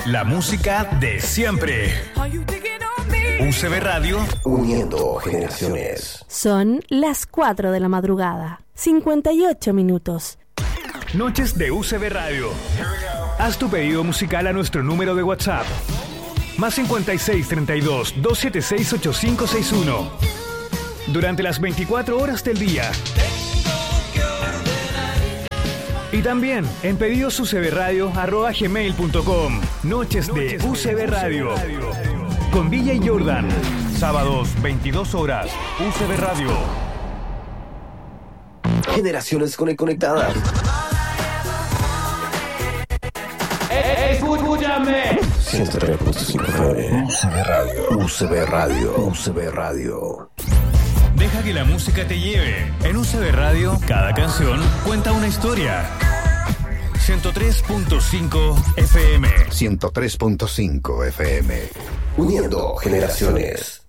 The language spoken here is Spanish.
La música de siempre. UCB Radio, uniendo generaciones. Son las 4 de la madrugada, 58 minutos. Noches de UCB Radio. Haz tu pedido musical a nuestro número de WhatsApp. Más 56 32 276 8561. Durante las 24 horas del día. Y también en pedidosucbradio@gmail.com. Noches de UCB Radio. Con Villa y Jordan. Sábados, 22 horas. UCB Radio. Generaciones conectadas. Escúchame. 103.5 FM. UCB Radio. UCB Radio. UCB Radio. Deja que la música te lleve. En UCB Radio, cada canción cuenta una historia. 103.5 FM. 103.5 FM. Uniendo generaciones.